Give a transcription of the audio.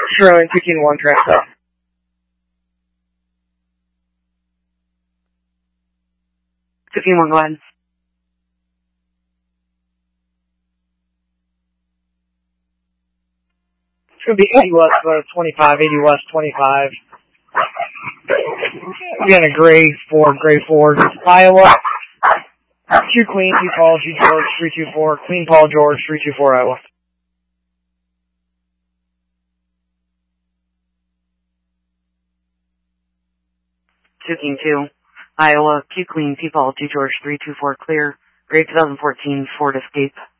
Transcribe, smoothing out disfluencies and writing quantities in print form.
Sherwin, 2 King 1, transfer. 2 King 1, go ahead. It's going to be 80 West 25, 80 West 25. Again, a gray Ford. Iowa. Q Queen, P Paul, G George, 324. Queen Paul George, 324, Iowa. Two King 2, Iowa, Q Queen, P Paul, G George, 324, clear. Gray 2014 Ford Escape.